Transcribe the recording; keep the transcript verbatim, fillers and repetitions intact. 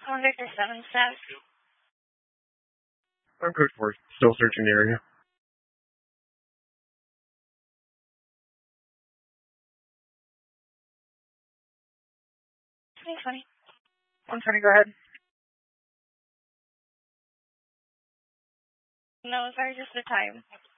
One Victor seven status. I'm good for it. Still searching the area. twenty twenty. one twenty, go ahead. No, sorry, just the time.